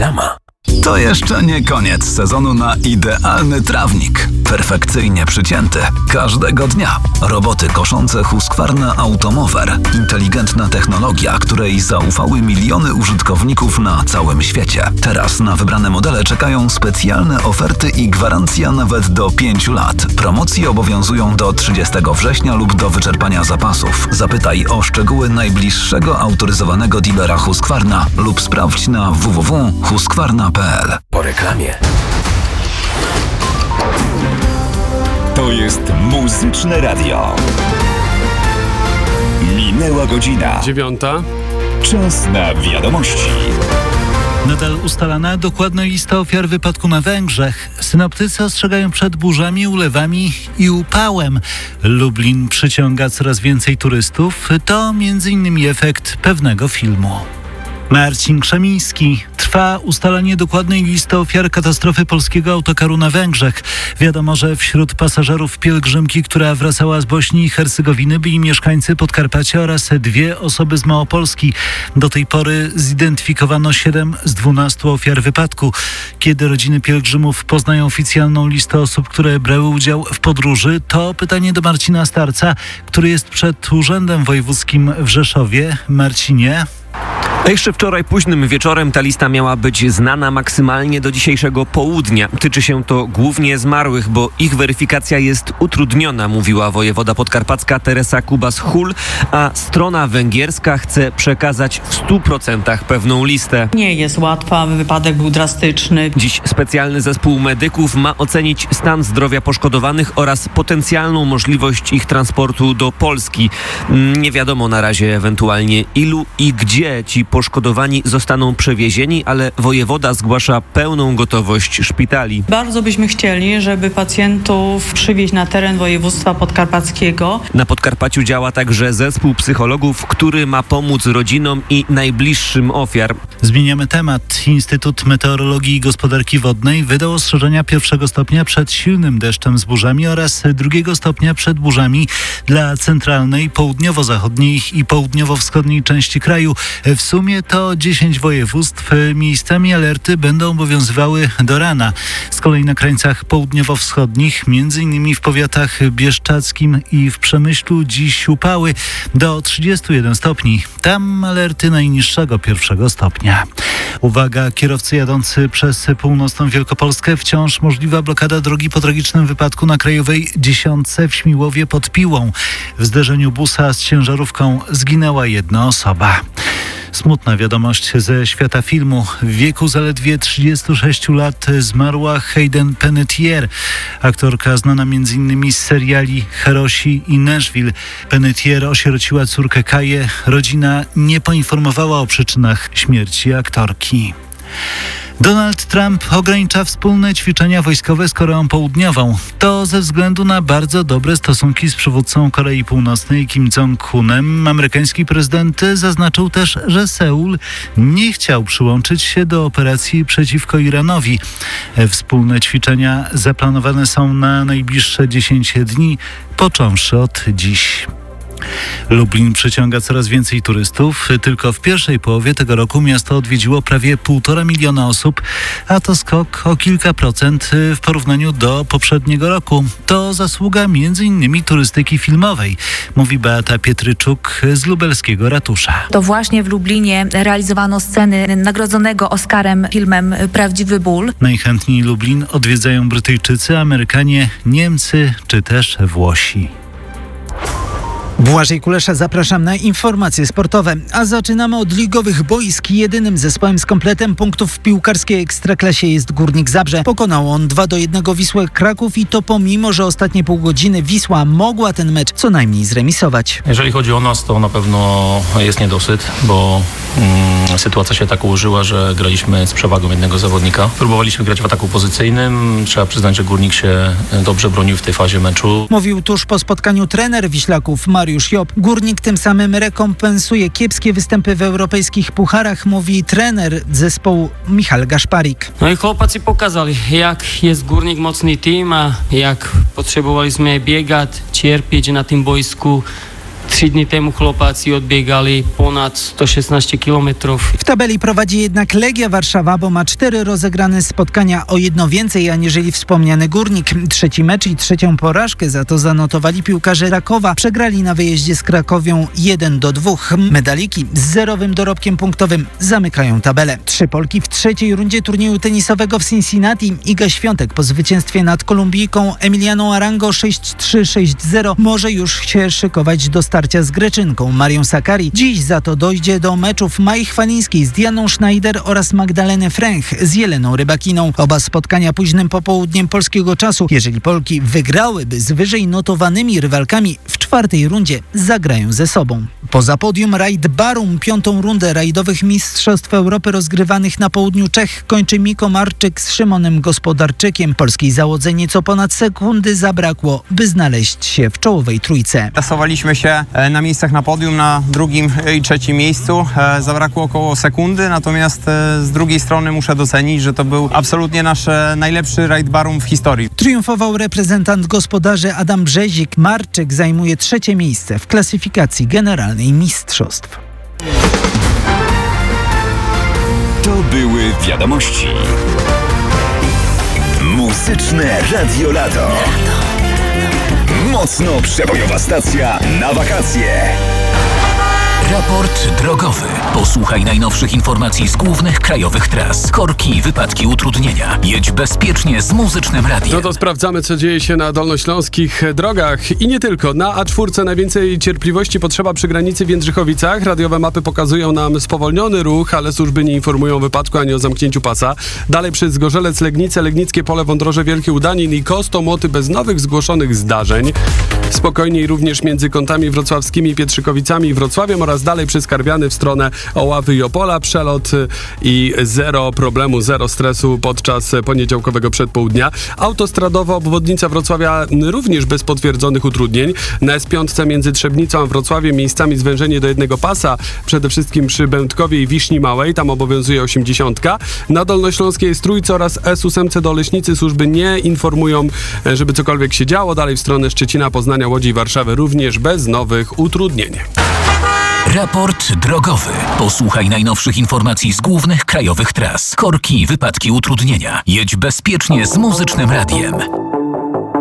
Reklama. To jeszcze nie koniec sezonu na idealny trawnik. Perfekcyjnie przycięty. Każdego dnia. Roboty koszące Husqvarna Automower. Inteligentna technologia, której zaufały miliony użytkowników na całym świecie. Teraz na wybrane modele czekają specjalne oferty i gwarancja nawet do 5 lat. Promocje obowiązują do 30 września lub do wyczerpania zapasów. Zapytaj o szczegóły najbliższego autoryzowanego dealera Husqvarna lub sprawdź na www.husqvarna.pl. Po reklamie. To jest Muzyczne Radio. Minęła godzina. 9:00. Czas na wiadomości. Nadal ustalana dokładna lista ofiar wypadku na Węgrzech. Synoptycy ostrzegają przed burzami, ulewami i upałem. Lublin przyciąga coraz więcej turystów. To m.in. efekt pewnego filmu. Marcin Krzemiński. Trwa ustalanie dokładnej listy ofiar katastrofy polskiego autokaru na Węgrzech. Wiadomo, że wśród pasażerów pielgrzymki, która wracała z Bośni i Hercegowiny, byli mieszkańcy Podkarpacia oraz 2 osoby z Małopolski. Do tej pory zidentyfikowano 7 z 12 ofiar wypadku. Kiedy rodziny pielgrzymów poznają oficjalną listę osób, które brały udział w podróży, to pytanie do Marcina Starca, który jest przed Urzędem Wojewódzkim w Rzeszowie. Marcinie. A jeszcze wczoraj późnym wieczorem ta lista miała być znana maksymalnie do dzisiejszego południa. Tyczy się to głównie zmarłych, bo ich weryfikacja jest utrudniona, mówiła wojewoda podkarpacka Teresa Kubas-Hul, a strona węgierska chce przekazać w 100% pewną listę. Nie jest łatwa, wypadek był drastyczny. Dziś specjalny zespół medyków ma ocenić stan zdrowia poszkodowanych oraz potencjalną możliwość ich transportu do Polski. Nie wiadomo na razie ewentualnie ilu i gdzie ci poszkodowani zostaną przewiezieni, ale wojewoda zgłasza pełną gotowość szpitali. Bardzo byśmy chcieli, żeby pacjentów przywieźć na teren województwa podkarpackiego. Na Podkarpaciu działa także zespół psychologów, który ma pomóc rodzinom i najbliższym ofiar. Zmieniamy temat. Instytut Meteorologii i Gospodarki Wodnej wydał ostrzeżenia 1 stopnia przed silnym deszczem z burzami oraz 2 stopnia przed burzami dla centralnej, południowo-zachodniej i południowo-wschodniej części kraju. W sumie to 10 województw. Miejscami alerty będą obowiązywały do rana. Z kolei na krańcach południowo-wschodnich, m.in. w powiatach bieszczackim i w Przemyślu, dziś upały do 31 stopni. Tam alerty najniższego 1 stopnia. Uwaga, kierowcy jadący przez północną Wielkopolskę, wciąż możliwa blokada drogi po tragicznym wypadku na krajowej 10 w Śmiłowie pod Piłą. W zderzeniu busa z ciężarówką zginęła 1 osoba. Smutna wiadomość ze świata filmu. W wieku zaledwie 36 lat zmarła Hayden Panettiere, aktorka znana m.in. z seriali Herosi i Nashville. Panettiere osierociła córkę Kaję. Rodzina nie poinformowała o przyczynach śmierci aktorki. Donald Trump ogranicza wspólne ćwiczenia wojskowe z Koreą Południową. To ze względu na bardzo dobre stosunki z przywódcą Korei Północnej Kim Jong-unem. Amerykański prezydent zaznaczył też, że Seul nie chciał przyłączyć się do operacji przeciwko Iranowi. Wspólne ćwiczenia zaplanowane są na najbliższe 10 dni, począwszy od dziś. Lublin przyciąga coraz więcej turystów. Tylko w pierwszej połowie tego roku miasto odwiedziło prawie 1,5 miliona osób, a to skok o kilka procent w porównaniu do poprzedniego roku. To zasługa m.in. turystyki filmowej, mówi Beata Pietryczuk z lubelskiego ratusza. To właśnie w Lublinie realizowano sceny nagrodzonego Oscarem filmem Prawdziwy ból. Najchętniej Lublin odwiedzają Brytyjczycy, Amerykanie, Niemcy czy też Włosi. Błażej Kulesza, zapraszam na informacje sportowe. A zaczynamy od ligowych boisk. Jedynym zespołem z kompletem punktów w piłkarskiej Ekstraklasie jest Górnik Zabrze. Pokonał on 2-1 Wisłę Kraków i to pomimo, że ostatnie pół godziny Wisła mogła ten mecz co najmniej zremisować. Jeżeli chodzi o nas, to na pewno jest niedosyt, bo sytuacja się tak ułożyła, że graliśmy z przewagą jednego zawodnika. Próbowaliśmy grać w ataku pozycyjnym. Trzeba przyznać, że Górnik się dobrze bronił w tej fazie meczu. Mówił tuż po spotkaniu trener Wiślaków Mariusz Job. Górnik tym samym rekompensuje kiepskie występy w europejskich pucharach, mówi trener zespołu Michal Gaszparik. No i chłopacy pokazali, jak jest Górnik mocny team, a jak potrzebowaliśmy biegać, cierpieć na tym boisku. 3 dni temu chłopacy odbiegali ponad 116 km. W tabeli prowadzi jednak Legia Warszawa, bo ma 4 rozegrane spotkania, o jedno więcej aniżeli wspomniany Górnik. Trzeci mecz i trzecią porażkę za to zanotowali piłkarze Rakowa. Przegrali na wyjeździe z Krakowią 1-2. Medaliki z zerowym dorobkiem punktowym zamykają tabelę. 3 Polki w trzeciej rundzie turnieju tenisowego w Cincinnati. Iga Świątek po zwycięstwie nad Kolumbijką Emilianą Arango 6-3-6-0 może już się szykować do starcia z Greczynką Marią Sakkari. Dziś za to dojdzie do meczów Mai Chwalińskiej z Dianą Schneider oraz Magdaleny Fręch z Jeleną Rybakiną. Oba spotkania późnym popołudniem polskiego czasu. Jeżeli Polki wygrałyby z wyżej notowanymi rywalkami, w czwartej rundzie zagrają ze sobą. Poza podium Rajd Barum 5. rundę rajdowych Mistrzostw Europy rozgrywanych na południu Czech kończy Miko Marczyk z Szymonem Gospodarczykiem. Polskiej załodze nieco ponad sekundy zabrakło, by znaleźć się w czołowej trójce. Tasowaliśmy się na miejscach na podium, na drugim i trzecim miejscu. Zabrakło około sekundy, natomiast z drugiej strony muszę docenić, że to był absolutnie nasz najlepszy Rajd Barum w historii. Triumfował reprezentant gospodarzy Adam Brzezik. Marczyk zajmuje 3. miejsce w klasyfikacji generalnej mistrzostw. To były wiadomości. Muzyczne Radio Lato. Mocno przebojowa stacja na wakacje. Raport drogowy. Posłuchaj najnowszych informacji z głównych krajowych tras. Korki, wypadki, utrudnienia. Jedź bezpiecznie z Muzycznym Radiem. No to sprawdzamy, co dzieje się na dolnośląskich drogach. I nie tylko. Na A4 najwięcej cierpliwości potrzeba przy granicy w Jędrzychowicach. Radiowe mapy pokazują nam spowolniony ruch, ale służby nie informują o wypadku ani o zamknięciu pasa. Dalej przez Zgorzelec, Legnice, Legnickie Pole, Wądroże, Wielkie Udanin i Kostomoty bez nowych zgłoszonych zdarzeń. Spokojniej również między kątami wrocławskimi i Pietrzykowicami i Wrocławiem oraz dalej przez Karwiany w stronę Oławy i Opola. Przelot i zero problemu, zero stresu podczas poniedziałkowego przedpołudnia. Autostradowa obwodnica Wrocławia również bez potwierdzonych utrudnień. Na S5 między Trzebnicą a Wrocławiem miejscami zwężenie do jednego pasa, przede wszystkim przy Bętkowie i Wiśni Małej, tam obowiązuje 80. Na Dolnośląskiej jest Trójce oraz S8 do Leśnicy służby nie informują, żeby cokolwiek się działo. Dalej w stronę Szczecina, Poznania, Łodzi i Warszawy również bez nowych utrudnień. Raport drogowy. Posłuchaj najnowszych informacji z głównych krajowych tras. Korki, wypadki, utrudnienia. Jedź bezpiecznie z Muzycznym Radiem.